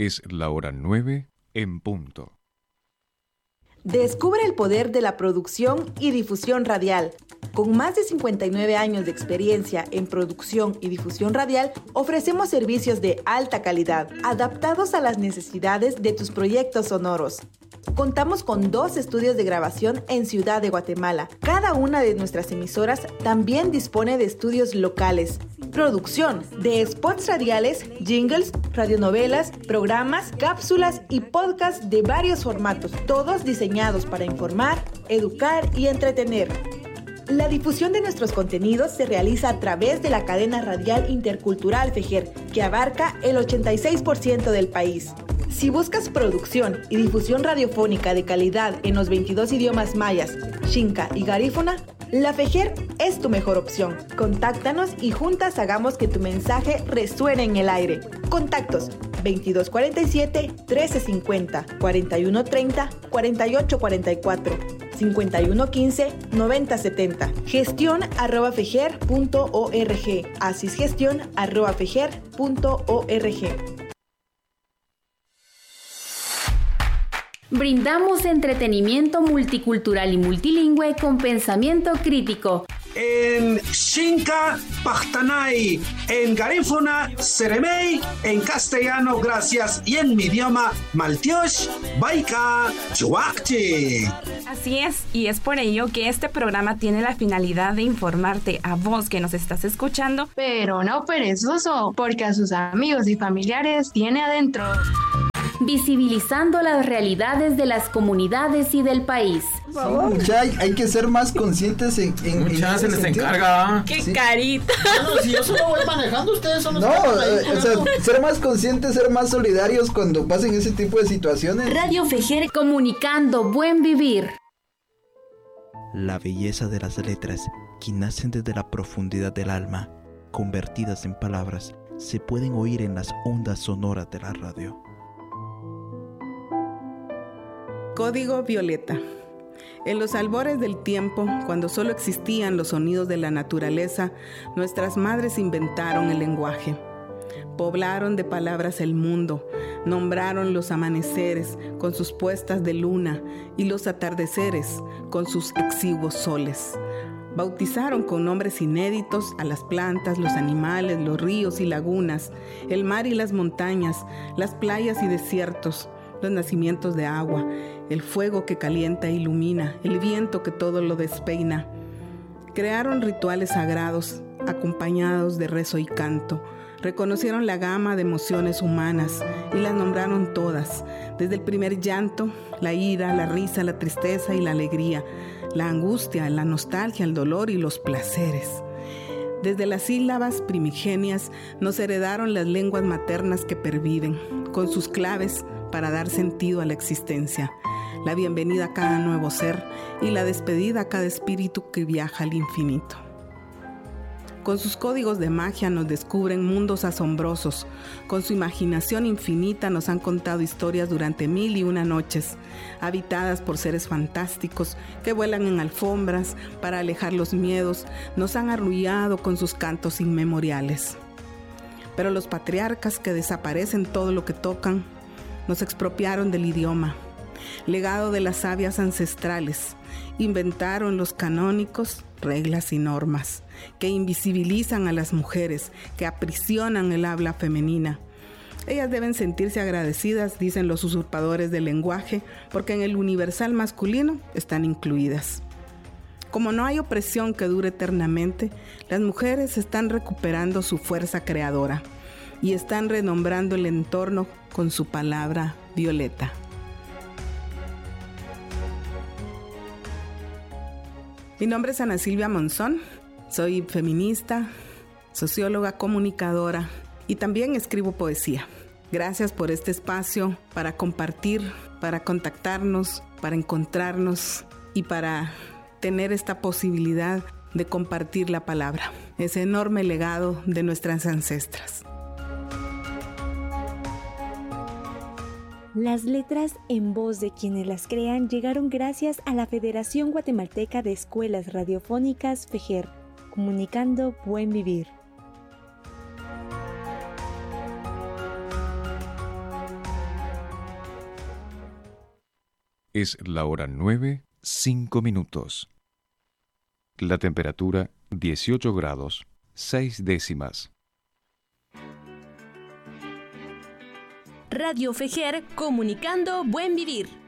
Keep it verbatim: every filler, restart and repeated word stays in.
Es la hora nueve en punto. Descubre el poder de la producción y difusión radial. Con más de cincuenta y nueve años de experiencia en producción y difusión radial, ofrecemos servicios de alta calidad, adaptados a las necesidades de tus proyectos sonoros. Contamos con dos estudios de grabación en Ciudad de Guatemala. Cada una de nuestras emisoras también dispone de estudios locales. Producción de spots radiales, jingles, radionovelas, programas, cápsulas y podcasts de varios formatos, todos diseñados para informar, educar y entretener. La difusión de nuestros contenidos se realiza a través de la cadena radial intercultural FEJER, que abarca el ochenta y seis por ciento del país. Si buscas producción y difusión radiofónica de calidad en los veintidós idiomas mayas, xinca y garífuna, la FEJER es tu mejor opción. Contáctanos y juntas hagamos que tu mensaje resuene en el aire. Contactos veintidós cuarenta y siete, trece cincuenta, cuarenta y uno treinta, cuarenta y ocho cuarenta y cuatro, cincuenta y uno quince, noventa setenta. Gestión arroba fejer punto org. Asisgestión arroba fejer punto org. Brindamos entretenimiento multicultural y multilingüe con pensamiento crítico. En Xinca, Pachtanay, en Garífuna, Seremey, en castellano, gracias, y en mi idioma, Maltiosh, Baika, Chuakchi. Así es, y es por ello que este programa tiene la finalidad de informarte a vos que nos estás escuchando, pero no perezoso, porque a sus amigos y familiares tiene adentro. Visibilizando las realidades de las comunidades y del país. Sí, mucha, hay, hay que ser más conscientes en, en, mucha, en se les sentido. encarga. ¡Qué sí. carita! Bueno, si yo solo voy manejando, ustedes son los no, que van eh, ahí, o sea, ser más conscientes, ser más solidarios cuando pasen ese tipo de situaciones. Radio FEJER, comunicando buen vivir. La belleza de las letras, que nacen desde la profundidad del alma, convertidas en palabras, se pueden oír en las ondas sonoras de la radio. Código Violeta. En los albores del tiempo, cuando solo existían los sonidos de la naturaleza, nuestras madres inventaron el lenguaje. Poblaron de palabras el mundo, nombraron los amaneceres con sus puestas de luna y los atardeceres con sus exiguos soles. Bautizaron con nombres inéditos a las plantas, los animales, los ríos y lagunas, el mar y las montañas, las playas y desiertos, los nacimientos de agua, el fuego que calienta e ilumina, el viento que todo lo despeina. Crearon rituales sagrados acompañados de rezo y canto. Reconocieron la gama de emociones humanas y las nombraron todas, desde el primer llanto, la ira, la risa, la tristeza y la alegría, la angustia, la nostalgia, el dolor y los placeres. Desde las sílabas primigenias nos heredaron las lenguas maternas que perviven, con sus claves para dar sentido a la existencia, la bienvenida a cada nuevo ser y la despedida a cada espíritu que viaja al infinito. Con sus códigos de magia nos descubren mundos asombrosos. Con su imaginación infinita nos han contado historias durante mil y una noches, habitadas por seres fantásticos que vuelan en alfombras para alejar los miedos. Nos han arrullado con sus cantos inmemoriales. Pero los patriarcas que desaparecen todo lo que tocan, nos expropiaron del idioma, legado de las sabias ancestrales. Inventaron los canónicos, reglas y normas que invisibilizan a las mujeres, que aprisionan el habla femenina. Ellas deben sentirse agradecidas, dicen los usurpadores del lenguaje, porque en el universal masculino están incluidas. Como no hay opresión que dure eternamente, las mujeres están recuperando su fuerza creadora y están renombrando el entorno con su palabra violeta. Mi nombre es Ana Silvia Monzón, soy feminista, socióloga, comunicadora y también escribo poesía. Gracias por este espacio para compartir, para contactarnos, para encontrarnos y para tener esta posibilidad de compartir la palabra, ese enorme legado de nuestras ancestras. Las letras en voz de quienes las crean llegaron gracias a la Federación Guatemalteca de Escuelas Radiofónicas FEJER, comunicando buen vivir. Es la hora nueve, cinco minutos. La temperatura dieciocho grados, seis décimas. Radio Fejer, comunicando buen vivir.